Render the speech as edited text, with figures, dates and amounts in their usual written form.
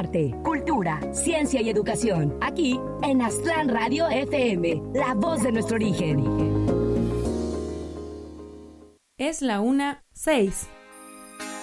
arte, cultura, ciencia y educación. Aquí en Aztlán Radio FM, la voz de nuestro origen. Es la 1:06.